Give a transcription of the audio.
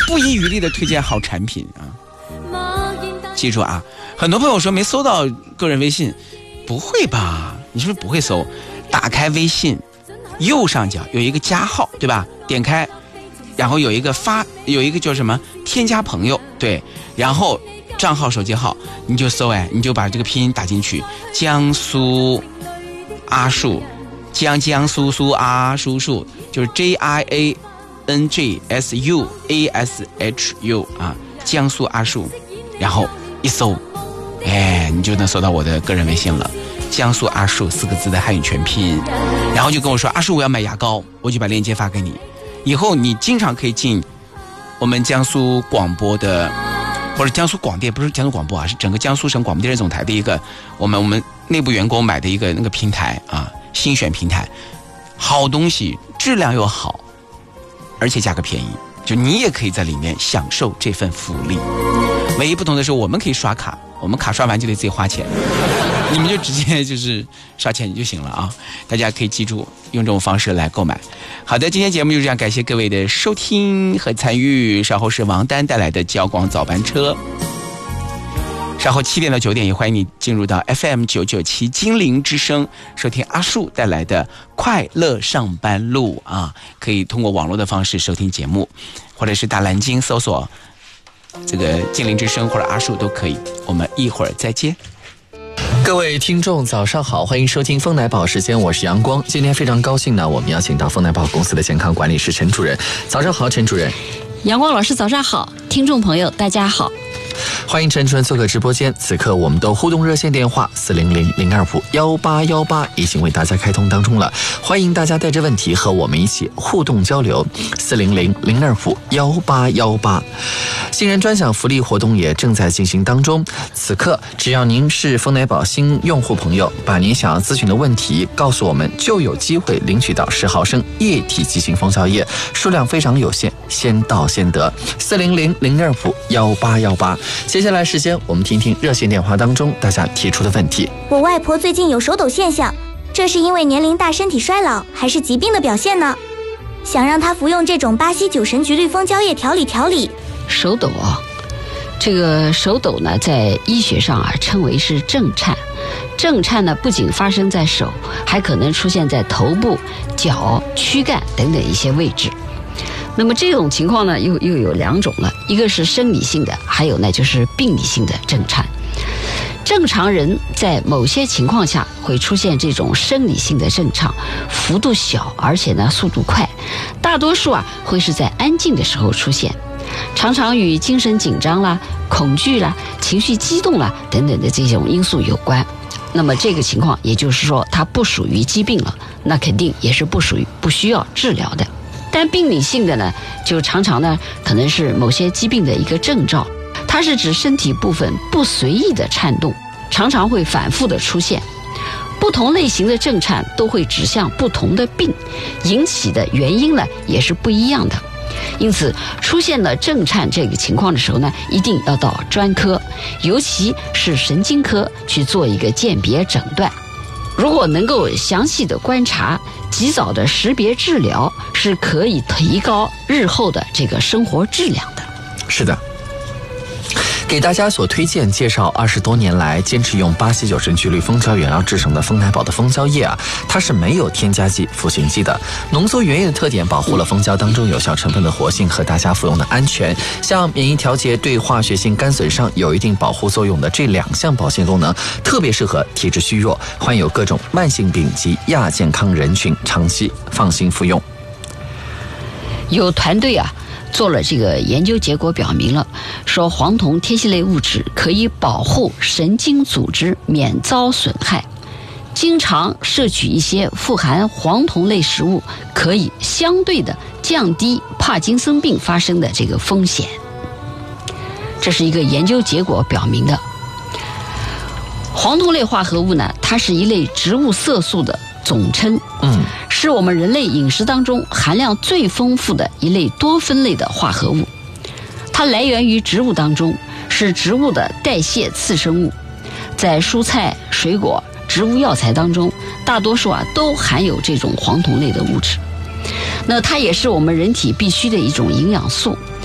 不遗余力的推荐好产品啊。记住啊，很多朋友说没搜到个人微信，不会吧？你是不是不会搜？打开微信右上角有一个加号，对吧？点开，然后有一个叫什么添加朋友，对，然后账号手机号你就搜，你就把这个拼音打进去，江苏阿树，江苏苏阿叔叔，就是 JIANGSUASHU 啊，江苏阿树，然后一搜，你就能搜到我的个人微信了。江苏阿树4个字的汉语全拼，然后就跟我说阿树我要买牙膏，我就把链接发给你。以后你经常可以进我们江苏广播的，或者江苏广电，不是江苏广播啊，是整个江苏省广播电视总台的一个我们内部员工买的一个那个平台啊，新选平台，好东西，质量又好，而且价格便宜，就你也可以在里面享受这份福利。唯一不同的是我们可以刷卡，我们卡刷完就得自己花钱，你们就直接就是刷钱就行了啊！大家可以记住用这种方式来购买。好的，今天节目就这样，感谢各位的收听和参与。稍后是王丹带来的交广早班车，稍后7点到9点也欢迎你进入到 FM997 精灵之声，收听阿树带来的快乐上班路啊！可以通过网络的方式收听节目，或者是打蓝鲸搜索这个精灵之声或者阿树都可以。我们一会儿再见。 各位听众早上好，欢迎收听丰奶宝时间，我是阳光。今天非常高兴呢，我们邀请到丰奶宝公司的健康管理师陈主任。早上好，陈主任。 阳光老师早上好，听众朋友大家好。 欢迎陈主任做客直播间，此刻我们的互动热线电话400-025-1818已经为大家开通当中了，欢迎大家带着问题和我们一起互动交流。400-025-1818，新人专享福利活动也正在进行当中。此刻只要您是丰奶宝新用户朋友，把您想要咨询的问题告诉我们，就有机会领取到10毫升液体激情蜂胶液，数量非常有限，先到先得。400-025-1818。接下来时间我们听听热线电话当中大家提出的问题。 我外婆最近有手抖现象，这是因为年龄大身体衰老，还是疾病的表现呢？想让她服用这种巴西酒神菊绿蜂胶液调理。 手抖啊，这个手抖呢在医学上称为是震颤。震颤呢不仅发生在手，还可能出现在头部、脚、躯干等等一些位置。那么这种情况呢又有2种了，一个是生理性的，还有呢就是病理性的震颤。正常人在某些情况下会出现这种生理性的震颤，幅度小，而且呢速度快，大多数会是在安静的时候出现，常常与精神紧张啦、恐惧啦、情绪激动啦等等的这种因素有关。那么这个情况也就是说它不属于疾病了，那肯定也是不需要治疗的。但病理性的呢，就常常呢可能是某些疾病的一个征兆，它是指身体部分不随意的颤动，常常会反复的出现。不同类型的震颤都会指向不同的病，引起的原因呢也是不一样的。因此出现了震颤这个情况的时候呢，一定要到专科，尤其是神经科去做一个鉴别诊断。如果能够详细的观察，及早的识别治疗，是可以提高日后的这个生活质量的。 是的，给大家所推荐介绍20多年来坚持用巴西酒神菊绿蜂胶原料制成的丰奶宝的蜂胶液它是没有添加剂、赋形剂的。浓缩原液的特点保护了蜂胶当中有效成分的活性和大家服用的安全。像免疫调节、对化学性肝损伤有一定保护作用的这2项保健功能，特别适合体质虚弱、患有各种慢性病及亚健康人群长期放心服用。 有团队做了这个研究，结果表明了，说黄酮萜烯类物质可以保护神经组织免遭损害。经常摄取一些富含黄酮类食物，可以相对的降低帕金森病发生的这个风险。这是一个研究结果表明的。黄酮类化合物呢，它是一类植物色素的总称，是我们人类饮食当中含量最丰富的一类多酚类的化合物。它来源于植物当中，是植物的代谢次生物。在蔬菜、水果、植物药材当中，大多数都含有这种黄酮类的物质。那它也是我们人体必需的一种营养素。